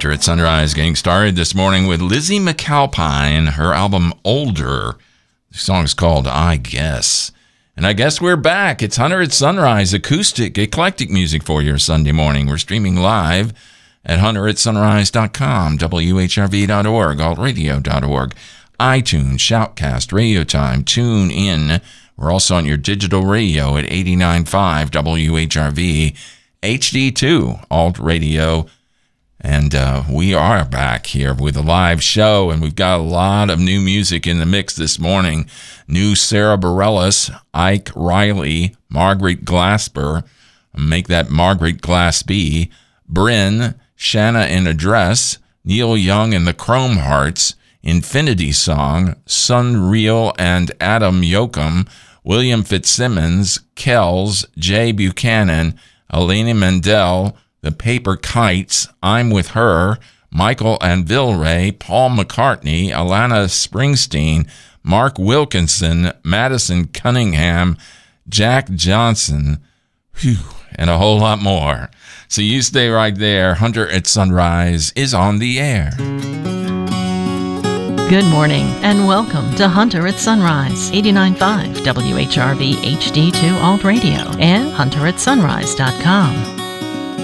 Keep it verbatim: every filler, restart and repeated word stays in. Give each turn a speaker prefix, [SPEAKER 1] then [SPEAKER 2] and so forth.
[SPEAKER 1] Hunter at Sunrise, getting started this morning with Lizzie McAlpine, her album Older. The song is called I Guess. And I guess we're back. It's Hunter at Sunrise, acoustic, eclectic music for your Sunday morning. We're streaming live at hunter at sunrise dot com, W H R V dot org, alt radio dot org, iTunes, Shoutcast, Radio Time, Tune In. We're also on your digital radio at eighty-nine point five W H R V, H D two, alt radio. And uh, we are back here with a live show, and we've got a lot of new music in the mix this morning. New Sarah Bareilles, Ike Riley, Margaret Glasper, make that Margaret Glaspie, Bryn, Shanna in a Dress, Neil Young and the Chrome Hearts, Infinity Song, Sunreal and Adam Yoakum, William Fitzsimmons, Kells, Jay Buchanan, Elena Mendel, The Paper Kites, I'm With Her, Michael and Vilray, Paul McCartney, Alana Springsteen, Mark Wilkinson, Madison Cunningham, Jack Johnson, whew, and a whole lot more. So you stay right there. Hunter at Sunrise is on the air.
[SPEAKER 2] Good morning and welcome to Hunter at Sunrise, eighty-nine point five W H R V H D two Alt Radio and hunter at sunrise dot com.